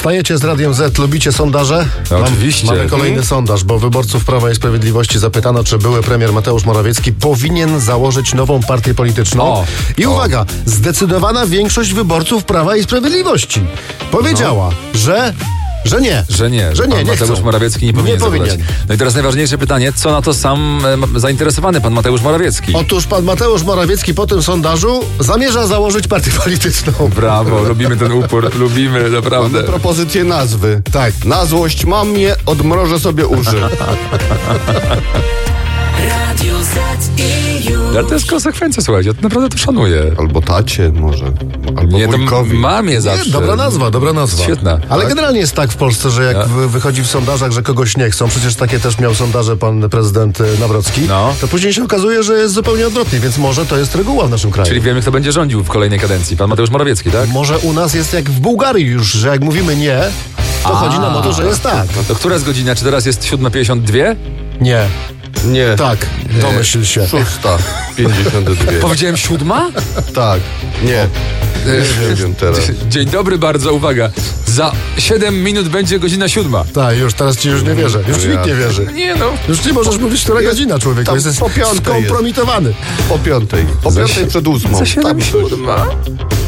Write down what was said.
Wstajecie z Radiem Z, lubicie sondaże? No, oczywiście. Mamy kolejny sondaż, bo wyborców Prawa i Sprawiedliwości zapytano, czy były premier Mateusz Morawiecki powinien założyć nową partię polityczną. Uwaga, zdecydowana większość wyborców Prawa i Sprawiedliwości powiedziała, że nie. Że nie Mateusz Morawiecki nie powinien zabrać. No i teraz najważniejsze pytanie, co na to sam zainteresowany pan Mateusz Morawiecki? Otóż pan Mateusz Morawiecki po tym sondażu zamierza założyć partię polityczną. Brawo, lubimy ten upór, lubimy, naprawdę. Mamy propozycję nazwy. Tak. Na złość mamie odmrożę sobie uszy. Radio Z i już. Ale to jest konsekwencja, słuchajcie, ja naprawdę to szanuję. Albo tacie może. Albo Nie, to wujkowi. mamie zawsze. Nie, dobra nazwa. Świetna. Ale generalnie jest tak w Polsce, że jak wychodzi w sondażach, że kogoś nie chcą, przecież takie też miał sondaże pan prezydent Nawrocki, to później się okazuje, że jest zupełnie odwrotnie, więc może to jest reguła w naszym kraju. Czyli wiemy, kto będzie rządził w kolejnej kadencji. Pan Mateusz Morawiecki, tak? Może u nas jest jak w Bułgarii już, że jak mówimy nie, to chodzi nam o to, że jest tak. To która jest godzina? Czy teraz jest 7:52? Nie. Nie. Tak. Domyśl się. 6:52. Powiedziałem 7? Tak. Nie. Nie wiem teraz. Dzień dobry bardzo, uwaga. Za 7 minut będzie godzina 7. Tak, już teraz ci już nie wierzę. Już ci nikt nie wierzy. Nie no. Już nie możesz mówić, która godzina, człowieku. tam Jesteś po piątej skompromitowany. Po 5:00. Po 5:00 przed 8:00. Za 7.